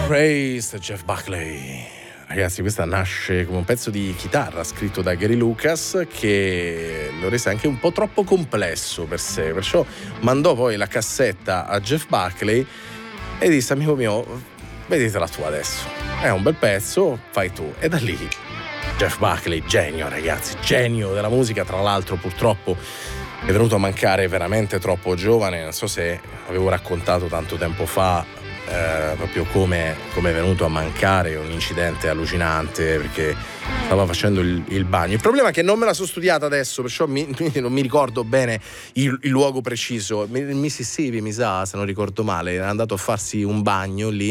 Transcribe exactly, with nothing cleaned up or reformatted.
Praise Jeff Buckley. Ragazzi, questa nasce come un pezzo di chitarra scritto da Gary Lucas che lo rese anche un po' troppo complesso per sé, perciò mandò poi la cassetta a Jeff Buckley e disse: amico mio, vedetela tu adesso, è un bel pezzo, fai tu. E da lì Jeff Buckley, genio ragazzi, genio della musica, tra l'altro purtroppo è venuto a mancare veramente troppo giovane. Non so se avevo raccontato tanto tempo fa Eh, proprio come, come è venuto a mancare, un incidente allucinante perché stava facendo il, il bagno. Il problema è che non me la sono studiata adesso, perciò mi, non mi ricordo bene il, il luogo preciso. Il Mississippi, mi sa, se non ricordo male, era andato a farsi un bagno lì